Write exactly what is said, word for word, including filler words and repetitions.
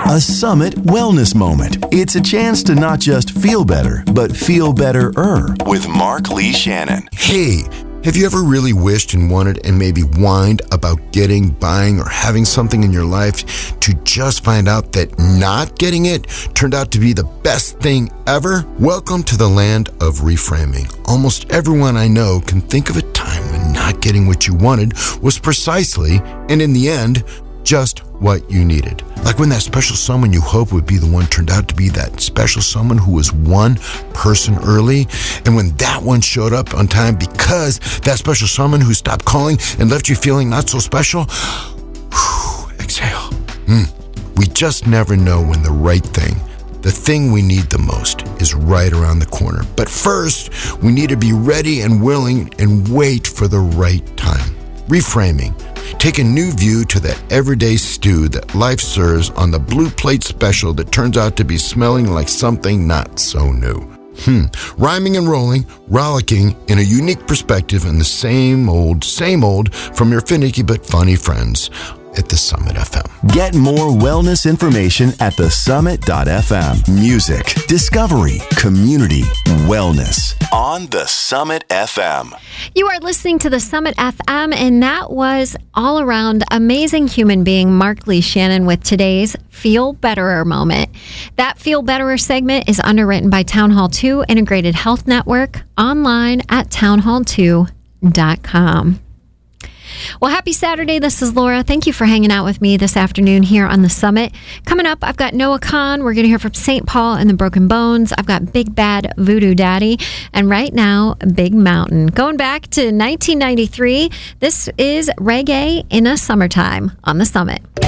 A Summit Wellness Moment. It's a chance to not just feel better, but feel better-er with Mark Lee Shannon. Hey, have you ever really wished and wanted and maybe whined about getting, buying, or having something in your life to just find out that not getting it turned out to be the best thing ever? Welcome to the land of reframing. Almost everyone I know can think of a time when not getting what you wanted was precisely, and in the end, just what you needed. Like when that special someone you hope would be the one turned out to be that special someone who was one person early. And when that one showed up on time because that special someone who stopped calling and left you feeling not so special, whew, exhale. Mm. We just never know when the right thing, the thing we need the most, is right around the corner. But first, we need to be ready and willing and wait for the right time. Reframing. Take a new view to that everyday stew that life serves on the blue plate special that turns out to be smelling like something not so new. Hmm. Rhyming and rolling, rollicking in a unique perspective in the same old, same old from your finicky but funny friends at the Summit F M. Get more wellness information at the summit dot f m. Music, discovery, community, wellness on the Summit F M. You are listening to the Summit F M, and that was all around amazing human being Mark Lee Shannon with today's Feel Betterer moment. That Feel Betterer segment is underwritten by Town Hall two Integrated Health Network, online at town hall two dot com. Well, happy Saturday. This is Laura. Thank you for hanging out with me this afternoon here on the Summit. Coming up, I've got Noah Kahn. We're going to hear from Saint Paul and the Broken Bones. I've got Big Bad Voodoo Daddy. And right now, Big Mountain. Going back to nineteen ninety-three, this is Reggae in a Summertime on the Summit.